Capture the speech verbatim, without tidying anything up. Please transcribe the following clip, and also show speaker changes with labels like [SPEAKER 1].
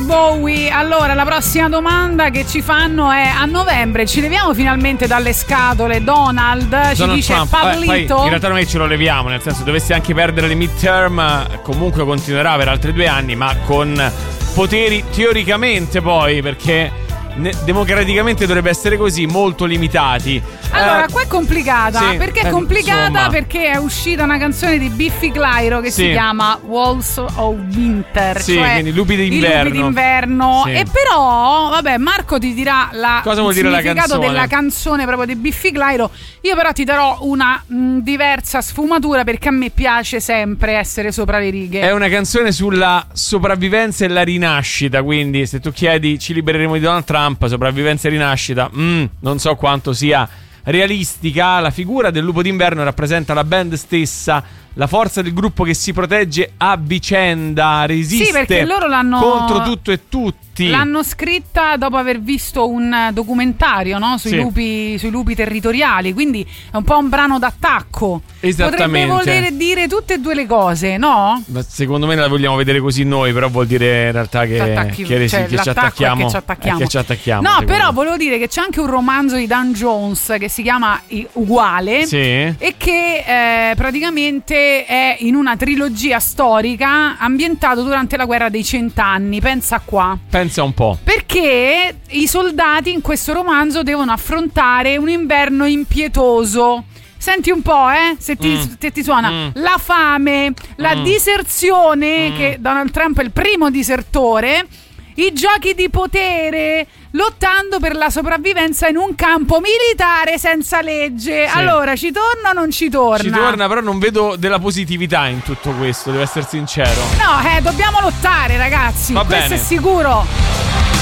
[SPEAKER 1] Bowie. Allora, la prossima domanda che ci fanno è: a novembre ci leviamo finalmente dalle scatole Donald? Ci
[SPEAKER 2] Donald
[SPEAKER 1] dice
[SPEAKER 2] Trump.
[SPEAKER 1] Pablito.
[SPEAKER 2] Eh, in realtà noi ce lo leviamo, nel senso, dovesse anche perdere le midterm, comunque continuerà per altri due anni, ma con poteri teoricamente poi, perché ne- democraticamente dovrebbe essere così, molto limitati.
[SPEAKER 1] Allora,
[SPEAKER 2] eh,
[SPEAKER 1] qua è complicata.
[SPEAKER 2] sì,
[SPEAKER 1] Perché è
[SPEAKER 2] eh,
[SPEAKER 1] complicata?
[SPEAKER 2] insomma.
[SPEAKER 1] Perché è uscita una canzone di Biffy Clyro che
[SPEAKER 2] Sì.
[SPEAKER 1] si chiama Walls of Winter.
[SPEAKER 2] Sì,
[SPEAKER 1] cioè
[SPEAKER 2] quindi lupi d'inverno.
[SPEAKER 1] I lupi d'inverno.
[SPEAKER 2] Sì.
[SPEAKER 1] E però, vabbè, Marco ti dirà la,
[SPEAKER 2] Cosa vuol
[SPEAKER 1] il
[SPEAKER 2] dire la
[SPEAKER 1] significato
[SPEAKER 2] canzone?
[SPEAKER 1] della canzone proprio di Biffy Clyro. Io però ti darò una mh, diversa sfumatura, perché a me piace sempre essere sopra le righe.
[SPEAKER 2] È una canzone sulla sopravvivenza e la rinascita, quindi se tu chiedi ci libereremo di Donald Trump, sopravvivenza e rinascita, mm, non so quanto sia realistica. La figura del lupo d'inverno rappresenta la band stessa, la forza del gruppo che si protegge a vicenda, resiste
[SPEAKER 1] Sì, perché loro l'hanno
[SPEAKER 2] contro tutto e tutti.
[SPEAKER 1] L'hanno scritta dopo aver visto un documentario, no? Sui,
[SPEAKER 2] Sì.
[SPEAKER 1] lupi, sui lupi territoriali, quindi è un po' un brano d'attacco.
[SPEAKER 2] Esattamente.
[SPEAKER 1] Potrebbe voler dire tutte e due le cose, no?
[SPEAKER 2] Ma secondo me la vogliamo vedere così noi, però vuol dire in realtà che,
[SPEAKER 1] T'attacchi-
[SPEAKER 2] che,
[SPEAKER 1] cioè,
[SPEAKER 2] che ci
[SPEAKER 1] l'attacco è
[SPEAKER 2] attacchiamo,
[SPEAKER 1] che ci attacchiamo.
[SPEAKER 2] è che ci attacchiamo,
[SPEAKER 1] No,
[SPEAKER 2] secondo
[SPEAKER 1] però
[SPEAKER 2] me.
[SPEAKER 1] volevo dire che c'è anche un romanzo di Dan Jones che si chiama I- Uguale,
[SPEAKER 2] Sì.
[SPEAKER 1] e che eh, praticamente è in una trilogia storica ambientato durante la guerra dei cent'anni. Pensa qua.
[SPEAKER 2] Pensa un po'.
[SPEAKER 1] Perché i soldati in questo romanzo devono affrontare un inverno impietoso. Senti un po', eh, se ti,
[SPEAKER 2] Mm.
[SPEAKER 1] se ti suona.
[SPEAKER 2] Mm.
[SPEAKER 1] La fame, la
[SPEAKER 2] Mm.
[SPEAKER 1] diserzione,
[SPEAKER 2] Mm.
[SPEAKER 1] che Donald Trump è il primo disertore, i giochi di potere, lottando per la sopravvivenza in un campo militare senza legge.
[SPEAKER 2] Sì.
[SPEAKER 1] Allora, ci torna o non ci torna?
[SPEAKER 2] Ci torna, però non vedo della positività in tutto questo, devo essere sincero.
[SPEAKER 1] No, eh, dobbiamo lottare, ragazzi.
[SPEAKER 2] Va
[SPEAKER 1] Questo
[SPEAKER 2] bene.
[SPEAKER 1] è sicuro.